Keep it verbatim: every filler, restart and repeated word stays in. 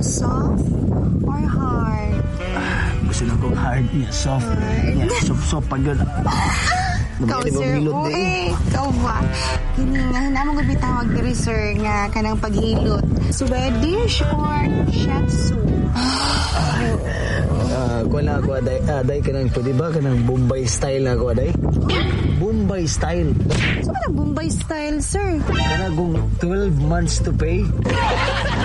Soft or hard? Gusto na kong hard niya, soft. Niya, soft-soft pa yun. Ikaw, sir, o eh, ikaw ba? Kini nga, hinamang gabi tawag diri, sir, nga kanang paghilot. Swedish or Shetsu? Ah, kuha na ako, aday, aday ka nang, pwede ba ka nang Bombay style na ako, aday? Bombay style. So, anong Bombay style, sir? Kana kung twelve months to pay.